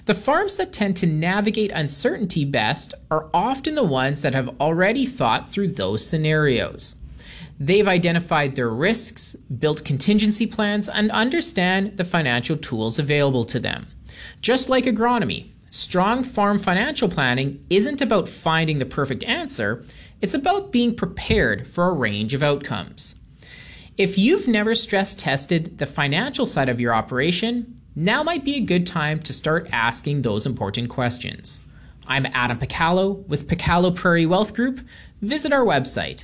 The farms that tend to navigate uncertainty best are often the ones that have already thought through those scenarios. They've identified their risks, built contingency plans, and understand the financial tools available to them. Just like agronomy, strong farm financial planning isn't about finding the perfect answer, it's about being prepared for a range of outcomes. If you've never stress tested the financial side of your operation, now might be a good time to start asking those important questions. I'm Adam Picallo with Picallo Prairie Wealth Group. Visit our website,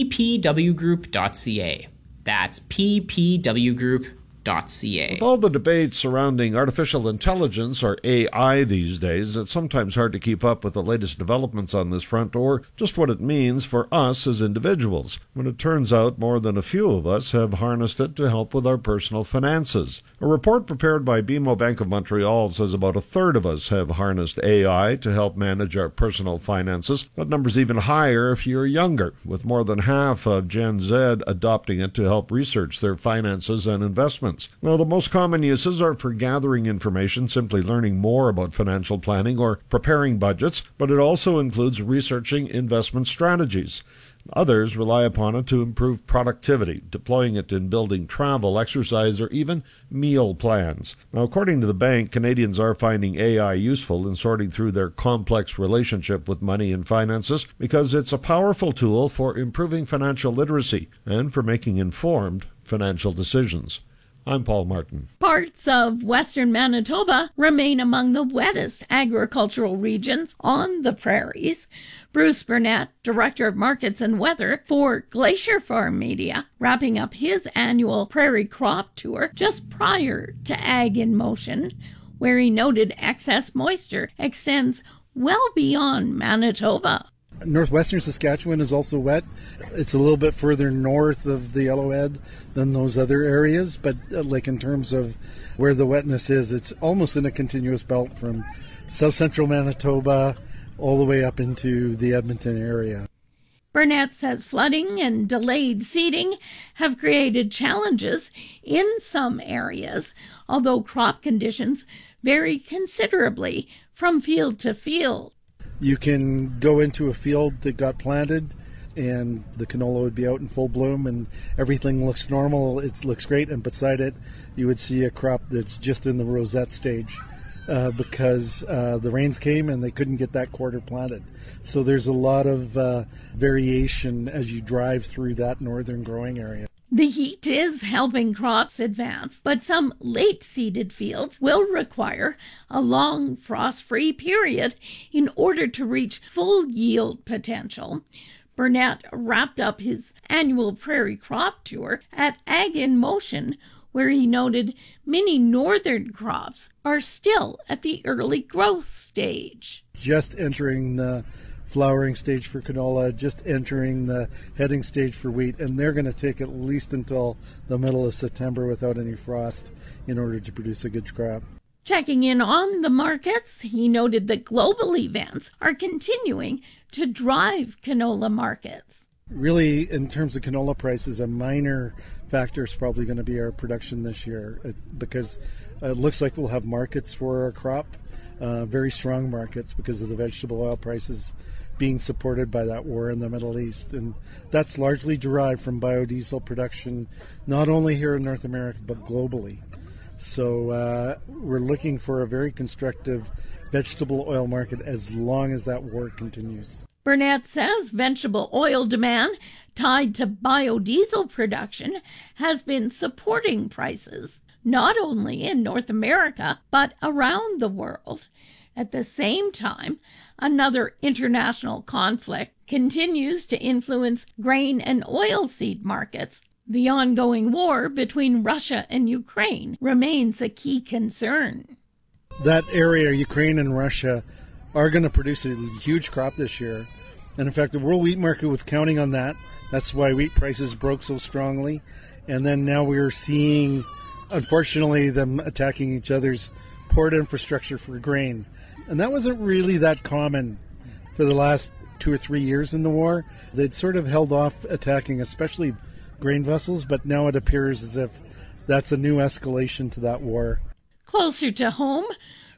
ppwgroup.ca. That's ppwgroup.ca. With all the debate surrounding artificial intelligence, or AI these days, it's sometimes hard to keep up with the latest developments on this front or just what it means for us as individuals, when it turns out more than a few of us have harnessed it to help with our personal finances. A report prepared by BMO Bank of Montreal says about a third of us have harnessed AI to help manage our personal finances. That number's even higher if you're younger, with more than half of Gen Z adopting it to help research their finances and investments. Now, the most common uses are for gathering information, simply learning more about financial planning or preparing budgets, but it also includes researching investment strategies. Others rely upon it to improve productivity, deploying it in building travel, exercise, or even meal plans. Now, according to the bank, Canadians are finding AI useful in sorting through their complex relationship with money and finances because it's a powerful tool for improving financial literacy and for making informed financial decisions. I'm Paul Martin. Parts of western Manitoba remain among the wettest agricultural regions on the prairies. Bruce Burnett, Director of Markets and Weather for Glacier Farm Media, wrapping up his annual prairie crop tour just prior to Ag in Motion, where he noted excess moisture extends well beyond Manitoba. Northwestern Saskatchewan is also wet. It's a little bit further north of the Yellowhead than those other areas, but like in terms of where the wetness is, it's almost in a continuous belt from south central Manitoba all the way up into the Edmonton area. Burnett says flooding and delayed seeding have created challenges in some areas, although crop conditions vary considerably from field to field. You can go into a field that got planted and the canola would be out in full bloom and everything looks normal, it looks great, and beside it you would see a crop that's just in the rosette stage because the rains came and they couldn't get that quarter planted. So there's a lot of variation as you drive through that northern growing area. The heat is helping crops advance, but some late-seeded fields will require a long frost-free period in order to reach full yield potential. Burnett wrapped up his annual prairie crop tour at Ag in Motion, where he noted many northern crops are still at the early growth stage. Just entering the flowering stage for canola, just entering the heading stage for wheat, and they're going to take at least until the middle of September without any frost in order to produce a good crop. Checking in on the markets, he noted that global events are continuing to drive canola markets. Really, in terms of canola prices, a minor factor is probably going to be our production this year because it looks like we'll have markets for our crop, very strong markets because of the vegetable oil prices being supported by that war in the Middle East. And that's largely derived from biodiesel production, not only here in North America, but globally. So we're looking for a very constructive vegetable oil market as long as that war continues. Burnett says vegetable oil demand tied to biodiesel production has been supporting prices, not only in North America, but around the world. At the same time, another international conflict continues to influence grain and oilseed markets. The ongoing war between Russia and Ukraine remains a key concern. That area, Ukraine and Russia, are going to produce a huge crop this year. And in fact, the world wheat market was counting on that. That's why wheat prices broke so strongly. And then now we're seeing, unfortunately, them attacking each other's port infrastructure for grain. And that wasn't really that common for the last 2 or 3 years in the war. They'd sort of held off attacking, especially grain vessels, but now it appears as if that's a new escalation to that war. Closer to home,